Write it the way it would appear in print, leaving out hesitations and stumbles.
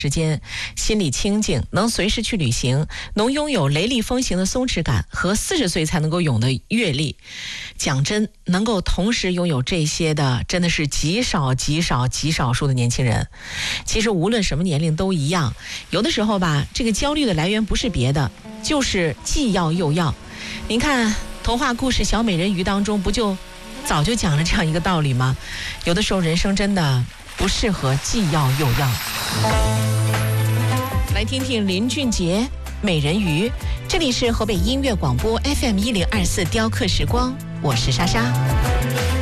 时间，心理清静，能随时去旅行，能拥有雷厉风行的松弛感和40岁才能够有的阅历。讲真，能够同时拥有这些的，真的是极少数的年轻人。其实无论什么年龄都一样，有的时候吧，这个焦虑的来源不是别的，就是既要又要。您看童话故事《小美人鱼》当中，不就早就讲了这样一个道理吗？有的时候人生真的不适合既要又要。来听听林俊杰《美人鱼》，这里是河北音乐广播 FM1024 雕刻时光，我是莎莎。